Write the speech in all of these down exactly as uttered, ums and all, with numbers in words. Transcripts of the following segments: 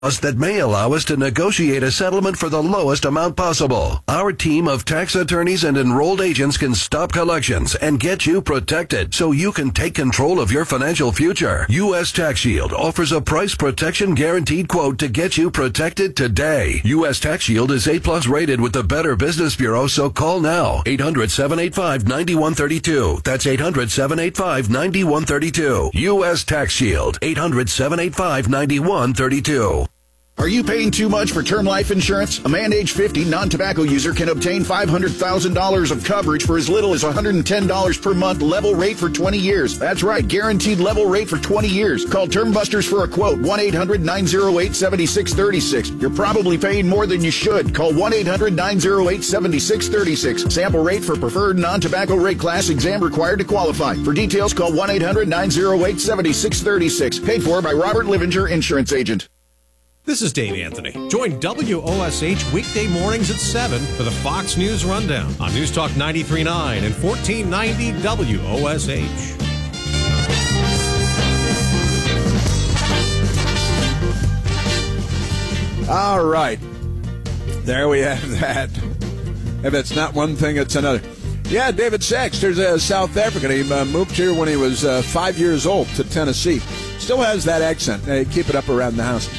that may allow us to negotiate a settlement for the lowest amount possible. Our team of tax attorneys and enrolled agents can stop collections and get you protected so you can take control of your financial future. U S Tax Shield offers a price protection guaranteed quote to get you protected today. U S Tax Shield is A plus rated with the Better Business Bureau, so call now. eight hundred, seven eight five, nine one three two. That's eight hundred, seven eight five, nine one three two. U S Tax Shield. eight hundred, seven eight five, nine one three two. Are you paying too much for term life insurance? A man age fifty non-tobacco user can obtain five hundred thousand dollars of coverage for as little as one hundred ten dollars per month, level rate for twenty years. That's right, guaranteed level rate for twenty years. Call Term Busters for a quote, one eight hundred, nine oh eight, seven six three six. You're probably paying more than you should. Call one eight hundred, nine oh eight, seven six three six. Sample rate for preferred non-tobacco rate class, exam required to qualify. For details, call one eight hundred, nine oh eight, seven six three six. Paid for by Robert Livinger, Insurance Agent. This is Dave Anthony. Join W O S H weekday mornings at seven for the Fox News Rundown on News Talk ninety-three point nine and fourteen ninety W O S H. All right. There we have that. If it's not one thing, it's another. Yeah, David Sachs, there's a South African. He uh, moved here when he was uh, five years old to Tennessee. Still has that accent. They keep it up around the house.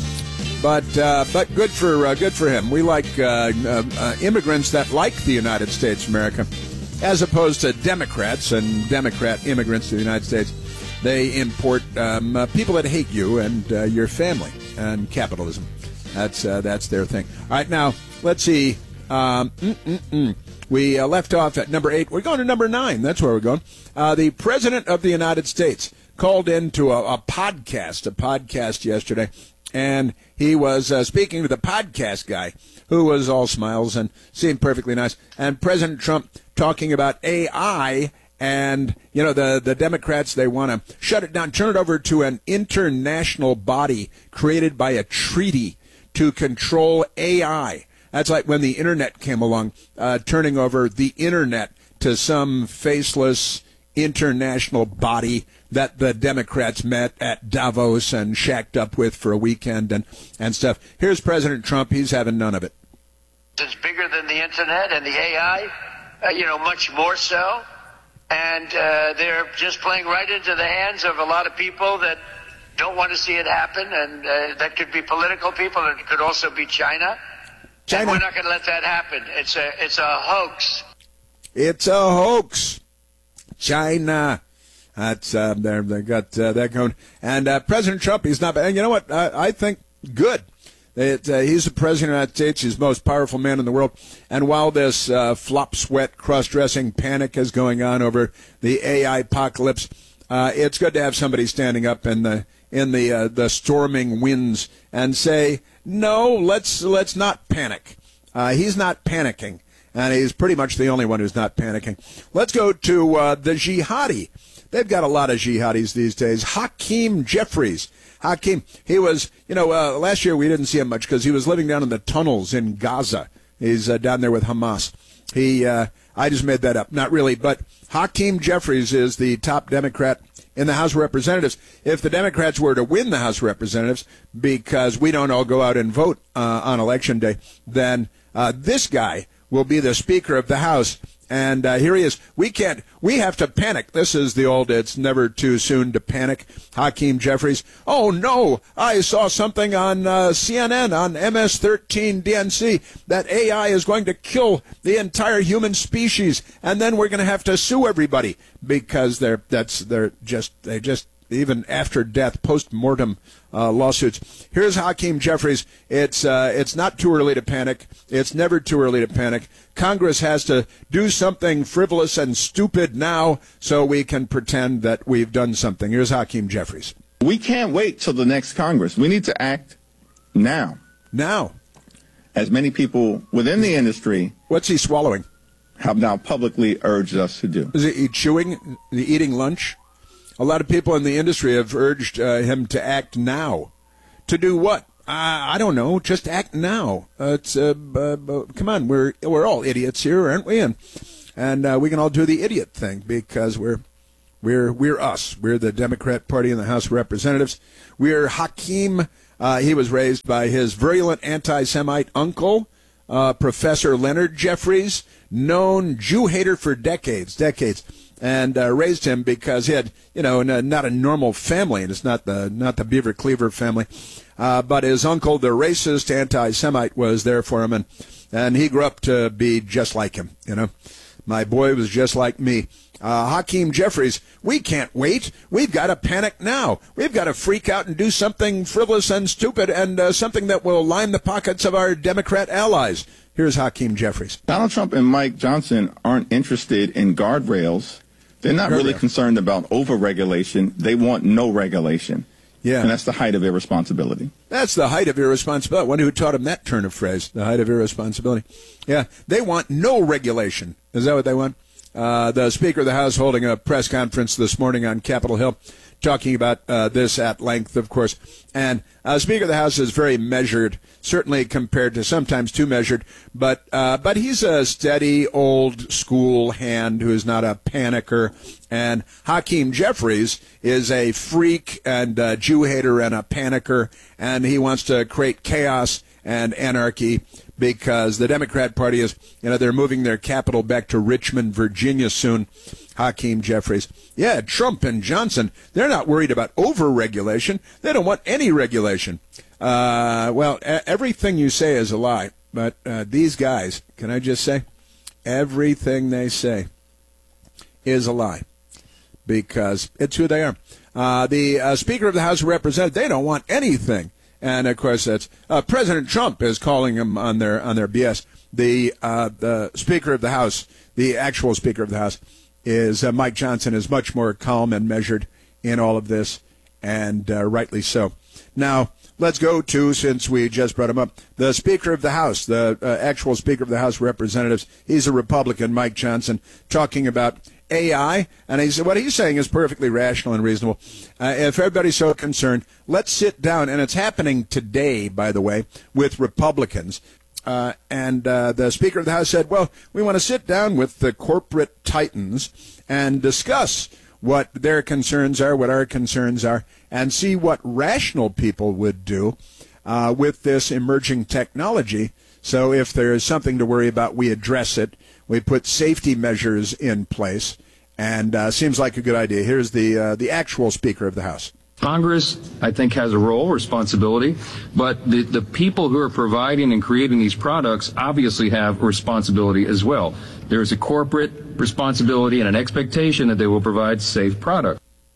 But uh, but good for uh, good for him. We like uh, uh, uh, immigrants that like the United States of America, as opposed to Democrats and Democrat immigrants to the United States. They import um, uh, people that hate you and uh, your family and capitalism. That's uh, that's their thing. All right, now let's see. Um, mm-mm-mm. We uh, left off at number eight. We're going to number nine. That's where we're going. Uh, the President of the United States called into a, a podcast, a podcast yesterday. And he was uh, speaking to the podcast guy, who was all smiles and seemed perfectly nice. And President Trump talking about A I and, you know, the, the Democrats, they want to shut it down, turn it over to an international body created by a treaty to control A I. That's like when the Internet came along, uh, turning over the Internet to some faceless international body that the Democrats met at Davos and shacked up with for a weekend and, and stuff. Here's President Trump. He's having none of it. It's bigger than the Internet and the A I, uh, you know, much more so. And uh, they're just playing right into the hands of a lot of people that don't want to see it happen. And uh, that could be political people. And it could also be China. China. And we're not going to let that happen. It's a, it's a hoax. It's a hoax. China. That's uh, they're, they got uh, that going. And uh, President Trump, he's not bad. And you know what? I, I think good. It, uh, he's the president of the United States. He's the most powerful man in the world. And while this uh, flop, sweat, cross-dressing panic is going on over the A I apocalypse, uh, it's good to have somebody standing up in the in the uh, the storming winds and say, no, let's let's not panic. Uh, he's not panicking, and he's pretty much the only one who's not panicking. Let's go to uh, the jihadi. They've got a lot of jihadis these days. Hakeem Jeffries. Hakeem, he was, you know, uh, last year we didn't see him much because he was living down in the tunnels in Gaza. He's uh, down there with Hamas. He, uh, I just made that up. Not really, but Hakeem Jeffries is the top Democrat in the House of Representatives. If the Democrats were to win the House of Representatives, because we don't all go out and vote uh, on Election Day, then uh, this guy will be the Speaker of the House. And uh, here he is. We can't, we have to panic. This is the old, it's never too soon to panic. Hakeem Jeffries. Oh, no, I saw something on uh, C N N, on M S thirteen D N C, that A I is going to kill the entire human species. And then we're going to have to sue everybody because they're, that's, they're just, they just, even after death, post-mortem uh, lawsuits. Here's Hakeem Jeffries. It's uh, it's not too early to panic. It's never too early to panic. Congress has to do something frivolous and stupid now so we can pretend that we've done something. Here's Hakeem Jeffries. We can't wait till the next Congress. We need to act now. Now. As many people within the industry. What's he swallowing? Have now publicly urged us to do. Is he chewing, eating lunch? A lot of people in the industry have urged uh, him to act now. To do what? Uh, I don't know. Just act now. Uh, it's uh, uh, come on. We're we're all idiots here, aren't we? And and uh, we can all do the idiot thing because we're we're we're us. We're the Democrat Party in the House of Representatives. We're Hakeem Uh, he was raised by his virulent anti-Semite uncle, uh, Professor Leonard Jeffries, known Jew hater for decades, decades, and uh, raised him because he had, you know, not a normal family, and it's not the not the Beaver Cleaver family, uh, but his uncle, the racist anti-Semite, was there for him, and and he grew up to be just like him. You know, my boy was just like me. Uh, Hakeem Jeffries, we can't wait. We've got to panic now. We've got to freak out and do something frivolous and stupid and uh, something that will line the pockets of our Democrat allies. Here's Hakeem Jeffries. Donald Trump and Mike Johnson aren't interested in guardrails. They're not really concerned about over-regulation. They want no regulation. Yeah. And that's the height of irresponsibility. That's the height of irresponsibility. I wonder who taught him that turn of phrase, the height of irresponsibility. Yeah, they want no regulation. Is that what they want? Uh, the Speaker of the House holding a press conference this morning on Capitol Hill, talking about uh, this at length, of course. And uh, Speaker of the House is very measured, certainly compared to sometimes too measured. But uh, but he's a steady, old school hand who is not a panicker. And Hakeem Jeffries is a freak and a Jew hater and a panicker, and he wants to create chaos and anarchy because the Democrat Party is, you know, they're moving their capital back to Richmond, Virginia soon. Hakeem Jeffries. Yeah, Trump and Johnson, they're not worried about over-regulation. They don't want any regulation. Uh, well, a- everything you say is a lie. But uh, these guys, can I just say, everything they say is a lie because it's who they are. Uh, the uh, Speaker of the House of Representatives, they don't want anything. And of course, that's uh, President Trump is calling them on their on their B S. The uh, the Speaker of the House, the actual Speaker of the House, is uh, Mike Johnson, is much more calm and measured in all of this, and uh, rightly so. Now let's go to, since we just brought him up, the Speaker of the House, the uh, actual Speaker of the House of Representatives. He's a Republican, Mike Johnson, talking about A I, and he's, what he's saying is perfectly rational and reasonable. Uh, if everybody's so concerned, let's sit down, and it's happening today, by the way, with Republicans. Uh, and uh, the Speaker of the House said, well, we want to sit down with the corporate titans and discuss what their concerns are, what our concerns are, and see what rational people would do uh, with this emerging technology. So if there is something to worry about, we address it. We put safety measures in place, and uh, seems like a good idea. Here's the uh, the actual Speaker of the House. Congress, I think, has a role, responsibility, but the, the people who are providing and creating these products obviously have a responsibility as well. There is a corporate responsibility and an expectation that they will provide safe product.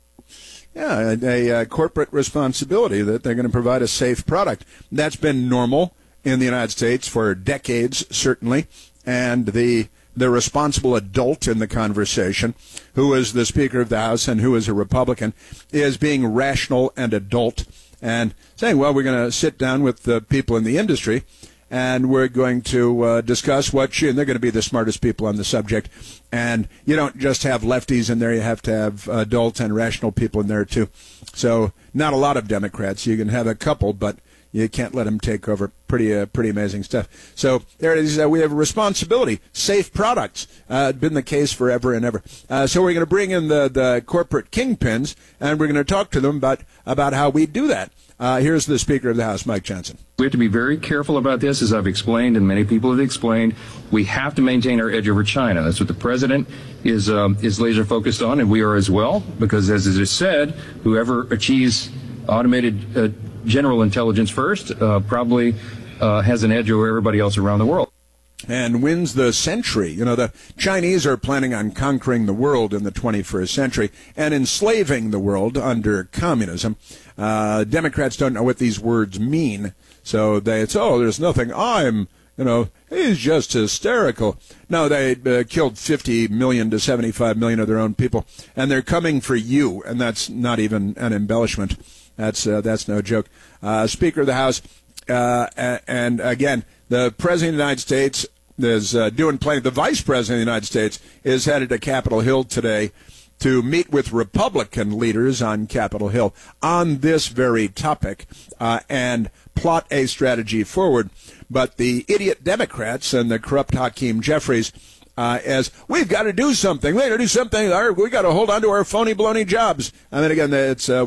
Yeah, a, a, a corporate responsibility that they're going to provide a safe product. That's been normal in the United States for decades, certainly, and the the responsible adult in the conversation, who is the Speaker of the House and who is a Republican, is being rational and adult and saying, well, we're going to sit down with the people in the industry and we're going to uh, discuss what you, and they're going to be the smartest people on the subject. And you don't just have lefties in there, you have to have adult and rational people in there too. So not a lot of Democrats. You can have a couple, but you can't let them take over. Pretty uh, pretty amazing stuff. So there it is. Uh, we have a responsibility. Safe products. Uh, been the case forever and ever. Uh, so we're going to bring in the, the corporate kingpins, and we're going to talk to them about, about how we do that. Uh, here's the Speaker of the House, Mike Johnson. We have to be very careful about this, as I've explained, and many people have explained. We have to maintain our edge over China. That's what the President is um, is laser focused on, and we are as well, because as it is said, whoever achieves automated uh, general intelligence first uh, probably uh, has an edge over everybody else around the world. And wins the century. You know, the Chinese are planning on conquering the world in the twenty-first century and enslaving the world under communism. Uh, Democrats don't know what these words mean, so they it's, oh, there's nothing. I'm, you know, he's just hysterical. No, they uh, killed fifty million to seventy-five million of their own people, and they're coming for you, and that's not even an embellishment. That's uh, that's no joke. Uh, Speaker of the House, uh, and again, the President of the United States is uh, doing plenty. The Vice President of the United States is headed to Capitol Hill today to meet with Republican leaders on Capitol Hill on this very topic uh, and plot a strategy forward. But the idiot Democrats and the corrupt Hakeem Jeffries, uh, as we've got to do something, we've got to do something, we've got to hold on to our phony baloney jobs. I mean, again, it's uh, what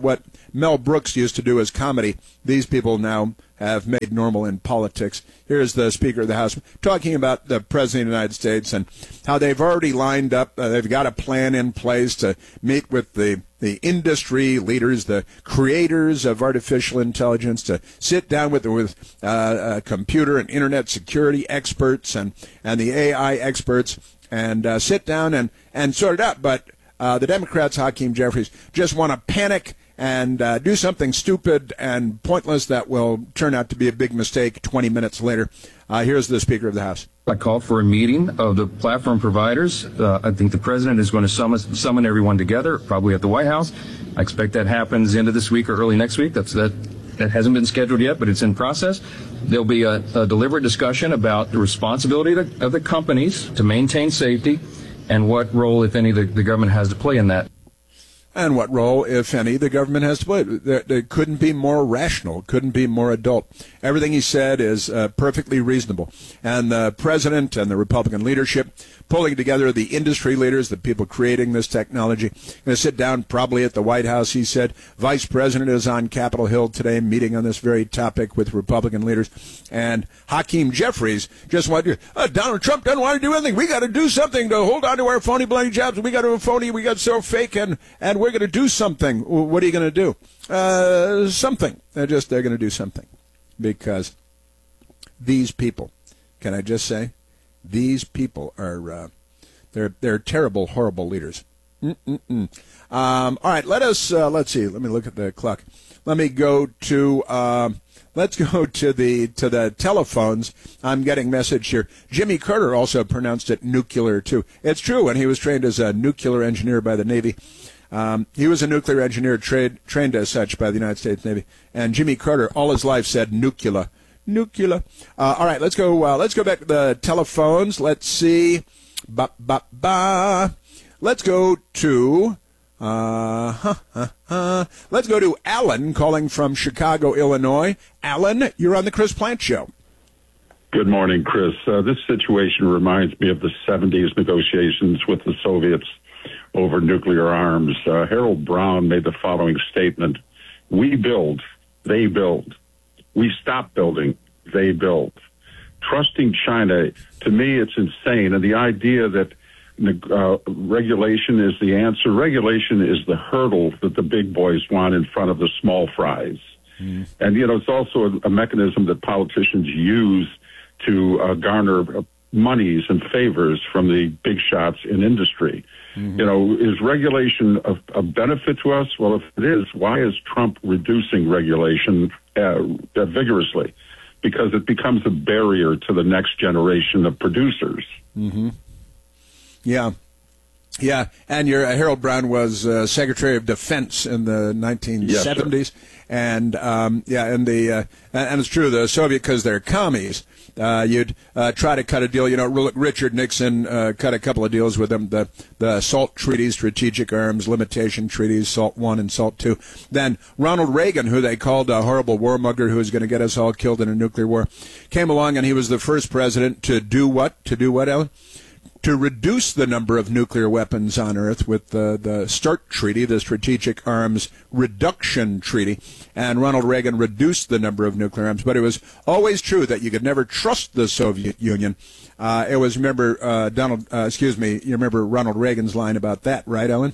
Mel Brooks used to do as comedy, these people now have made normal in politics. Here's the Speaker of the House talking about the President of the United States and how they've already lined up, uh, they've got a plan in place to meet with the, the industry leaders, the creators of artificial intelligence, to sit down with, with uh, uh, computer and internet security experts and, and the A I experts and uh, sit down and, and sort it out. But uh, the Democrats, Hakeem Jeffries, just want to panic and uh, do something stupid and pointless that will turn out to be a big mistake twenty minutes later. Uh, here's the Speaker of the House. I called for a meeting of the platform providers. Uh, I think the president is going to summon, summon everyone together, probably at the White House. I expect that happens end of this week or early next week. That's that. That hasn't been scheduled yet, but it's in process. There'll be a, a deliberate discussion about the responsibility of the, of the companies to maintain safety and what role, if any, the, the government has to play in that. And what role, if any, the government has to play. It couldn't be more rational, couldn't be more adult. Everything he said is uh, perfectly reasonable. And the president and the Republican leadership pulling together the industry leaders, the people creating this technology, going to sit down probably at the White House, he said. Vice President is on Capitol Hill today meeting on this very topic with Republican leaders. And Hakeem Jeffries just wanted to, uh, Donald Trump doesn't want to do anything. We got to do something to hold on to our phony blank jobs. We got to phony, we got so fake, and, and we're going to do something. What are you going to do? Uh, something. They're just, they're going to do something. Because these people, can I just say, these people are, uh, they're, they're terrible, horrible leaders. Mm-mm-mm. Um, all right, let us, uh, let's see, let me look at the clock. Let me go to, uh, let's go to the, to the telephones. I'm getting message here. Jimmy Carter also pronounced it nuclear, too. It's true, and he was trained as a nuclear engineer by the Navy. Um, he was a nuclear engineer tra- trained as such by the United States Navy. And Jimmy Carter, all his life, said nuclear. Nuclear. Uh, all right, let's go. Uh, let's go back to the telephones. Let's see. Ba ba ba. Let's go to. Uh, huh, huh, huh. Let's go to Alan calling from Chicago, Illinois. Alan, you're on the Chris Plante Show. Good morning, Chris. Uh, this situation reminds me of the seventies negotiations with the Soviets over nuclear arms. Uh, Harold Brown made the following statement: "We build, they build. We stop building, they build." Trusting China, to me, it's insane. And the idea that uh, regulation is the answer, regulation is the hurdle that the big boys want in front of the small fries. Mm. And, you know, it's also a, a mechanism that politicians use to uh, garner monies and favors from the big shots in industry. Mm-hmm. You know, is regulation a, a benefit to us? Well, if it is, why is Trump reducing regulation uh, uh, vigorously? Because it becomes a barrier to the next generation of producers. Mm-hmm. Yeah. Yeah, and your uh, Harold Brown was uh, Secretary of Defense in the nineteen seventies, yes, and um, yeah, and the uh, and it's true, the Soviet, because they're commies, uh, you'd uh, try to cut a deal. You know, Richard Nixon uh, cut a couple of deals with them: the the SALT treaties, strategic arms limitation treaties, SALT one and SALT two. Then Ronald Reagan, who they called a horrible warmonger who was going to get us all killed in a nuclear war, came along, and he was the first president to do what? To do what, Ellen? To reduce the number of nuclear weapons on Earth with the, the START Treaty, the Strategic Arms Reduction Treaty. And Ronald Reagan reduced the number of nuclear arms. But it was always true that you could never trust the Soviet Union. Uh, it was, remember, uh, Donald, uh, excuse me, you remember Ronald Reagan's line about that, right, Ellen?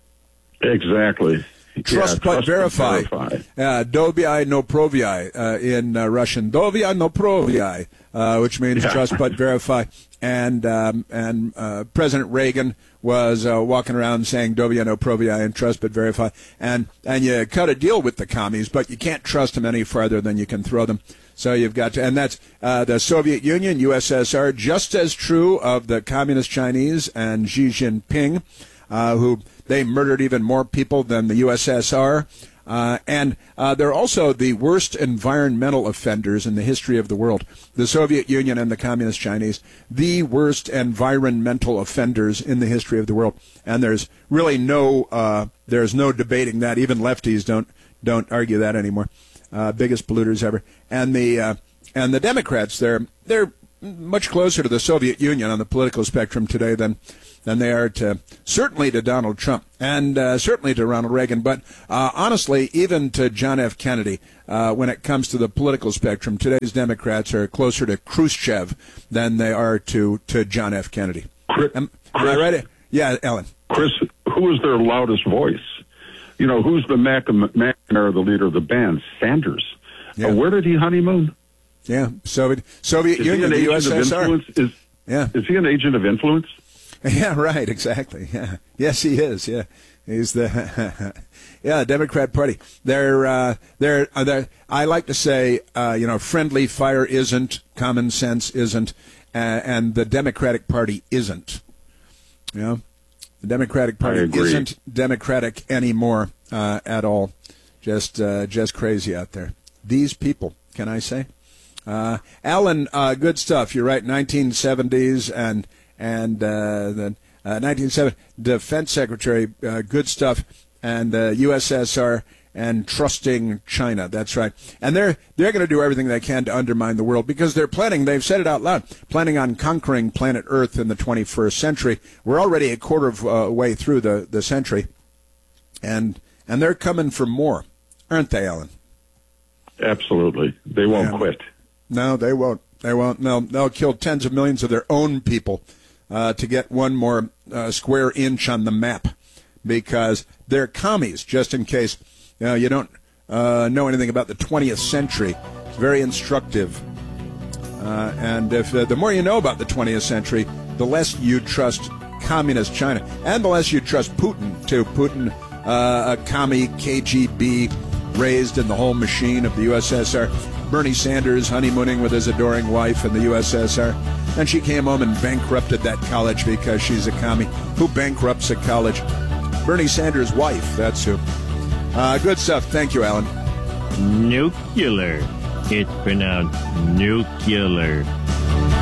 Exactly. Trust yeah, but trust verify. verify. Uh, Doviai no proviai uh, in uh, Russian. Doviai no proviai, uh, which means yeah. trust but verify. And um, and uh, President Reagan was uh, walking around saying Doviai no proviai and trust but verify. And and you cut a deal with the commies, but you can't trust them any farther than you can throw them. So you've got to, and that's uh, the Soviet Union, U S S R, just as true of the Communist Chinese and Xi Jinping, uh, who they murdered even more people than the U S S R. Uh, and uh, they're also the worst environmental offenders in the history of the world. The Soviet Union and the Communist Chinese, the worst environmental offenders in the history of the world. And there's really no uh, there's no debating that. Even lefties don't don't argue that anymore. Uh, biggest polluters ever. And the uh, and the Democrats, they're they're much closer to the Soviet Union on the political spectrum today than than they are to certainly to Donald Trump and uh, certainly to Ronald Reagan, but uh, honestly, even to John F. Kennedy. Uh, when it comes to the political spectrum, today's Democrats are closer to Khrushchev than they are to, to John F. Kennedy. Chris, am, am I right? Yeah, Ellen. Chris, who is their loudest voice? You know, who's the Mac- McNamara, the leader of the band? Sanders. Yeah. Uh, where did he honeymoon? Yeah, Soviet Soviet is Union, the U S S R. Is, yeah. is he an agent of influence? Yeah, right, exactly. Yeah. Yes, he is. Yeah. He's the yeah, Democrat Party. They're uh, they're, uh, they're I like to say uh, you know, friendly fire isn't, common sense isn't, uh, and the Democratic Party isn't. You know, the Democratic Party isn't democratic anymore uh, at all. Just uh, just crazy out there. These people, can I say? Uh, Alan, uh, good stuff. You're right. nineteen seventies and and uh, the uh, nineteen seventy Defense Secretary, uh, good stuff, and the uh, U S S R and trusting China. That's right. And they're they're going to do everything they can to undermine the world because they're planning. They've said it out loud, planning on conquering planet Earth in the twenty-first century. We're already a quarter of a uh, way through the, the century, and and they're coming for more, aren't they, Alan? Absolutely. They won't yeah. quit. No, they won't. They won't. No, they'll kill tens of millions of their own people uh, to get one more uh, square inch on the map because they're commies, just in case you know, you don't uh, know anything about the twentieth century. It's very instructive. Uh, and if uh, the more you know about the twentieth century, the less you trust communist China. And the less you trust Putin, too. Putin, uh, a commie, K G B, raised in the whole machine of the U S S R. Bernie Sanders honeymooning with his adoring wife in the U S S R. And she came home and bankrupted that college because she's a commie. Who bankrupts a college? Bernie Sanders' wife, that's who. Uh, good stuff. Thank you, Alan. Nuclear. It's pronounced nuclear.